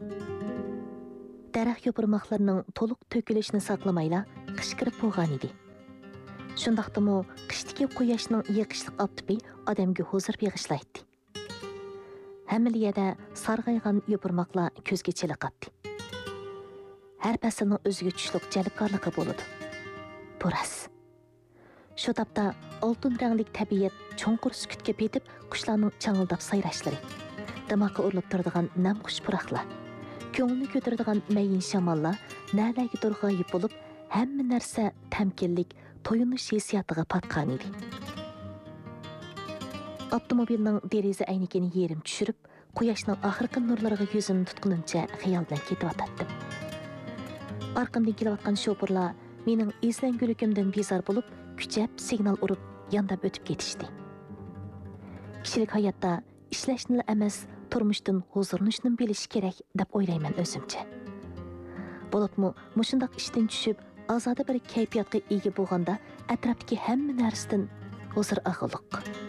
Daraxt yo'pirmoqlarining to'liq to'kilishini saqlamayla qish kirib bo'lgan edi. Shundaqdimi qishdagi quyoshning yiqishliq optipi odamga huzur beg'ishlaydi. Hamiliyada sarg'aygan yo'pirmoqlar ko'zga chiliqadi. Har faslning o'ziga tushliq jalbkorligi bo'ladi. Bu rost. Shu topda oltin ranglik tabiat cho'nqur sukutga petib qushlarning changildab sayrashlari, dimoqqa urilib turadigan nam qush puroqlar, ko'ngilni ko'taradigan mayin shamollar nalarga turg'ayib bo'lib, hamma narsa tamkinlik, to'yinish hissiyotiga patgan edi. Avtomobilning deraza aynigini yerim tushirib, quyoshning oxirgi nurlariga yuzimni tutqunimcha xayol bilan ketyotdim. Arqamdan kelayotgan shofirlar mening izlanguligimdan bezor bo'lib, kuchab signal urib, yondan o'tib ketishdi. Kishilik hayotda ishlashni emas, turmushdan huzurlanishni bilish kerak deb o'ylayman o'zimcha. Bo'libmi, mushundaq ishdan tushib, ozoda bir kayfiyatga ega bo'lganda, atrofdagi hamma narsadan huzur ag'iliq.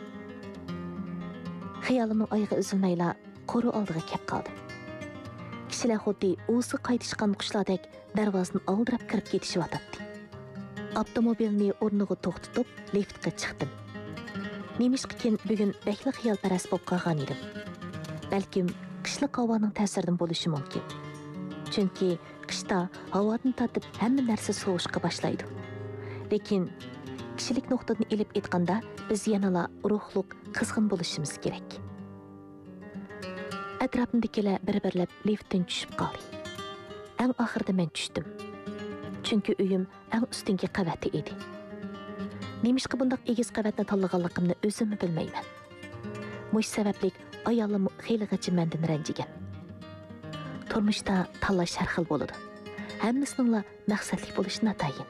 Xayolimning oyog'i uzilmayla qo'ru oldiga kelib qoldim. Kishilar xuddi o'zi qaytishgan qushlardek darvozani oldirab kirib ketishyapti. Avtomobilni o'rniga to'xtatib, liftga chiqdim. Nemishqikin bugun bakli xiyolparast bo'lib qolgan edim. Balkim qishliq havoning ta'siridan bo'lishi mumkin. Chunki qishda havodan tatib hamma narsa sovishga boshlaydi. Lekin kishilik nuqtadan ilib aytganda biz yanala ruhliq, qizg'in bo'lishimiz kerak. Atrofimdagilar bir-birlab liftdan tushib qoldi. Eng oxirida men tushdim. Chunki uyim eng ustungi qavatda edi. Nemishqa bundoq egiz qavatni tanlaganligimni o'zim bilmayman. Mush sababli ayolim xeylig'icha mendan ranjigan. Turmushda tanlash har xil bo'ladi. Hammasining maqsadli bo'lishi natayin.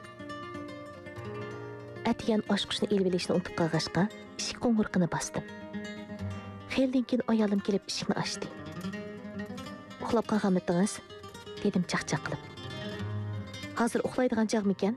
Atigan oshqushni elib olishni unutib qolg'ashqa, eshik qo'ng'irqini bosdim. Xeyildan keyin ayolim kelib eshikni ochdi. Uxlab qolganmidingiz? Dedim chaqchaq qilib. Hozir uxlaydigan chog'mikan?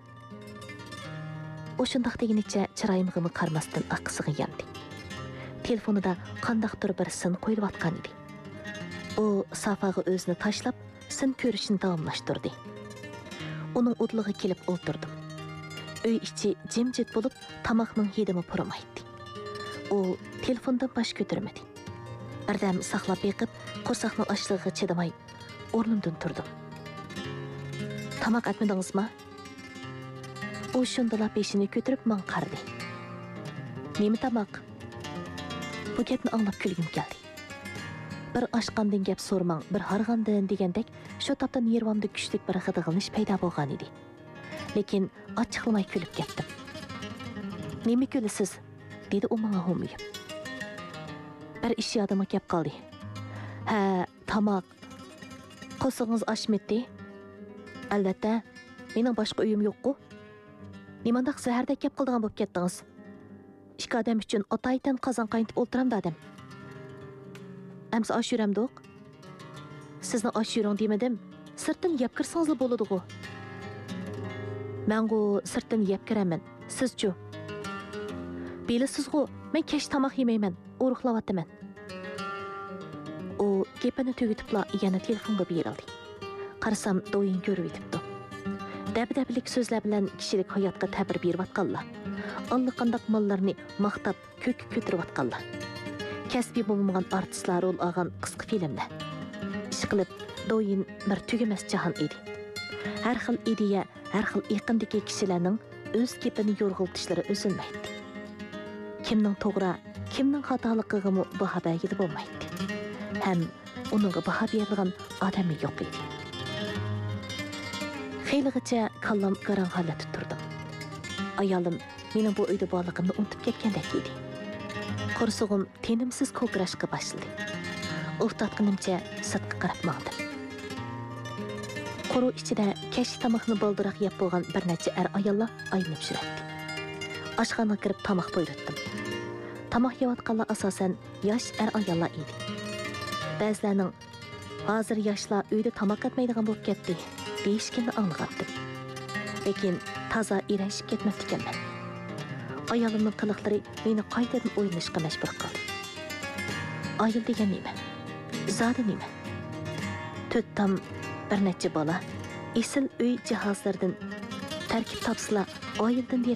O shundoq degunicha chiroyimga qarmasdan aqisiga yandi. Telefonida qandaqdir bir sin qo'yilayotgan edi. U sofaga o'zini tashlab, sin ko'rishini davomlashtirdi. Uning o'tlig'iga kelib o'tirdim. Uy ichi jimjit bo'lib, tomoqning hidimi purimaydi. U telefondan bosh ko'tarmadi. Birdam saqlab beqib, qo'rsaqning ochlig'iga chidamay, o'rnimdan turdim. Tomoq atmadingizmi? U shundala peshini ko'tarib men qaradi. Nima tomoq? Bu gapni anglab kulgim keldi. Bir oshqandan gap so'rmang, bir harg'andan degandek, shu topdan yervamda kuchlik bir g'idig'inish paydo bo'lgan edi. Lekin ochiqlamay kulib ketdim. Nima kulasiz? Dedi u menga ho'miyib. Bir ish yodimga kelib qoldi. Ha, tomoq. Qo'shingiz oshmadi? Albatta, mening boshqa uyim yo'q-ku. Nimandaq zahardek gap qildigan bo'lib ketdingiz? Ikki odam uchun otaydan qozon qaynitib o'ltiramda odam. Amsa osh yuramdiq. Sizni osh yuring demadim. Sirtdan yeb kirsangiz bo'ladi-ku. Men-ku sirtdan yeb kiraman. Siz-chu? Bilasiz-ku, men kech tomoq yemayman, o'ruqlayapman. U gapini tugatibla yana telefonga berildi. Qarasam, do'yin ko'rib yetibdi. Dabdablik so'zlar bilan kishilik hayotga ta'bir berayotganlar. Allaqandaq mollarni maqtab ko'k ko'tarayotganlar. Kasbiy bo'lmagan artistlar rol olgan qisqa filmlar. Ish qilib, do'yin bir tugamas jahon edi. Har xil ideya, har xil iqimdagi kishilarning o'z gapini yo'rg'iltishlari o'zilmaydi. Kimning to'g'ri, kimning xatoligiga baho bergili bo'lmaydi. Ham uningga baho berilgan odam yo'q edi. Xeylig'icha kallam qarang holatda turdim. Ayolim mening bu uyda borligimni unutib ketgandek edi. Qo'rsog'im tenimsiz ko'krashga boshladi. O'xtatganimcha sirtqa qarab maqdim. Qo'ru ichida kech tomoqni boldiroq yeb bo'lgan bir necha ayollar aylanib yuradi. Oshxonaga kirib tomoq buyurdim. Tomoq yeyotganlar asosan yosh ayollar edi. Ba'zilarning hozir yoshlar uyda tomoq etmaydigan bo'lib ketdi deyishganini angladim. Lekin toza irashib ketmabdi ekanman. Ayolimning qiliqlari meni qaytadan o'ylashga majbur qildi. Ayol degan nima? Zodi nima? 4 tam bir necha bola esil uy jihozlaridan tarkib topsılar oildan